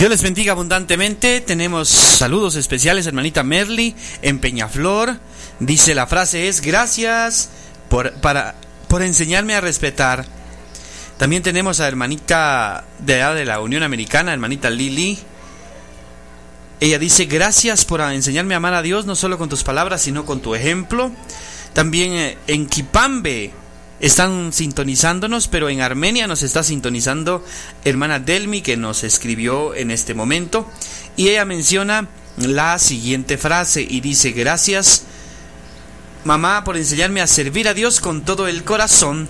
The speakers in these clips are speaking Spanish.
Dios les bendiga abundantemente. Tenemos saludos especiales, hermanita Merly en Peñaflor. Dice, la frase es: gracias por enseñarme a respetar. También tenemos a hermanita de la Unión Americana, hermanita Lili. Ella dice: gracias por enseñarme a amar a Dios, no solo con tus palabras, sino con tu ejemplo. También en Quipambe están sintonizándonos, pero en Armenia nos está sintonizando hermana Delmi, que nos escribió en este momento. Y ella menciona la siguiente frase y dice: gracias, mamá, por enseñarme a servir a Dios con todo el corazón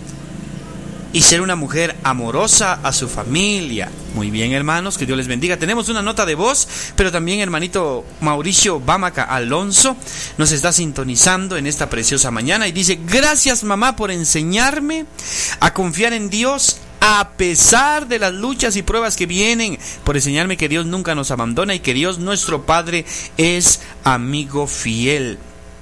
y ser una mujer amorosa a su familia. Muy bien, hermanos, que Dios les bendiga. Tenemos una nota de voz, pero también hermanito Mauricio Bamaca Alonso nos está sintonizando en esta preciosa mañana y dice: gracias, mamá, por enseñarme a confiar en Dios a pesar de las luchas y pruebas que vienen, por enseñarme que Dios nunca nos abandona y que Dios nuestro Padre es amigo fiel.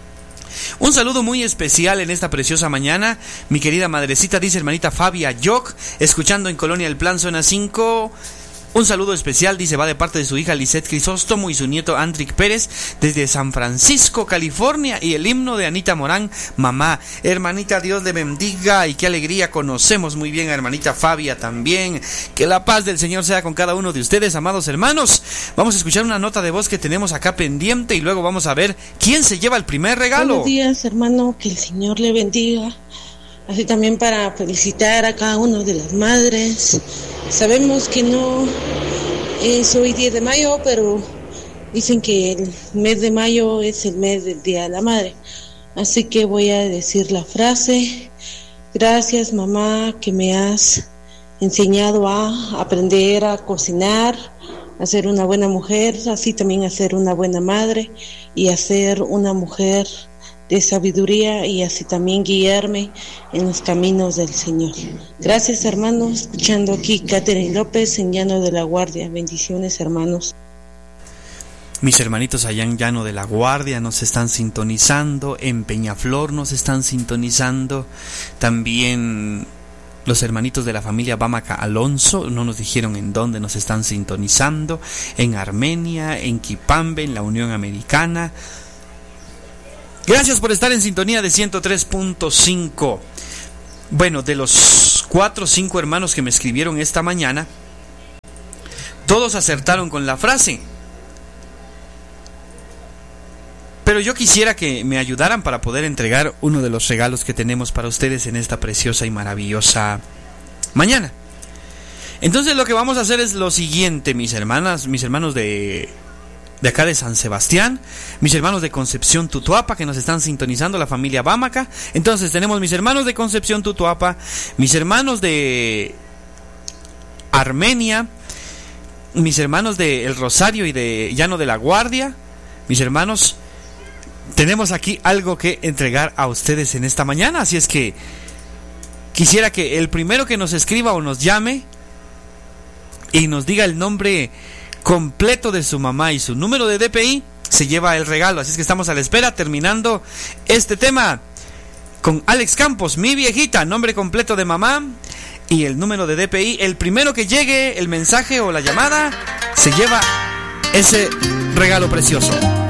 Un saludo muy especial en esta preciosa mañana, mi querida madrecita, dice hermanita Fabia Yoc, escuchando en Colonia El Plan, zona 5. Un saludo especial, dice, va de parte de su hija Lisette Crisóstomo y su nieto Andrick Pérez desde San Francisco, California, y el himno de Anita Morán, mamá. Hermanita, Dios le bendiga y qué alegría, conocemos muy bien a hermanita Fabia también. Que la paz del Señor sea con cada uno de ustedes, amados hermanos. Vamos a escuchar una nota de voz que tenemos acá pendiente y luego vamos a ver quién se lleva el primer regalo. Buenos días, hermano, que el Señor le bendiga. Así también para felicitar a cada una de las madres. Sabemos que no es hoy 10 de mayo, pero dicen que el mes de mayo es el mes del Día de la Madre. Así que voy a decir la frase: gracias, mamá, que me has enseñado a aprender a cocinar, a ser una buena mujer, así también a ser una buena madre y a ser una mujer de sabiduría, y así también guiarme en los caminos del Señor. Gracias, hermanos. Escuchando aquí Catherine López en Llano de la Guardia. Bendiciones, hermanos. Mis hermanitos allá en Llano de la Guardia nos están sintonizando, en Peñaflor nos están sintonizando, también los hermanitos de la familia Bamaca Alonso, no nos dijeron en dónde nos están sintonizando, en Armenia, en Quipambe, en la Unión Americana. Gracias por estar en sintonía de 103.5. Bueno, de los 4 o 5 hermanos que me escribieron esta mañana, todos acertaron con la frase. Pero yo quisiera que me ayudaran para poder entregar uno de los regalos que tenemos para ustedes en esta preciosa y maravillosa mañana. Entonces lo que vamos a hacer es lo siguiente, mis hermanos de acá de San Sebastián, mis hermanos de Concepción Tutuapa que nos están sintonizando, la familia Bamaca. Entonces tenemos mis hermanos de Concepción Tutuapa, mis hermanos de Armenia, mis hermanos de El Rosario y de Llano de la Guardia. Mis hermanos, tenemos aquí algo que entregar a ustedes en esta mañana, así es que quisiera que el primero que nos escriba o nos llame y nos diga el nombre completo de su mamá y su número de DPI se lleva el regalo. Así es que estamos a la espera, terminando este tema con Alex Campos, mi viejita, nombre completo de mamá y el número de DPI. El primero que llegue el mensaje o la llamada se lleva ese regalo precioso.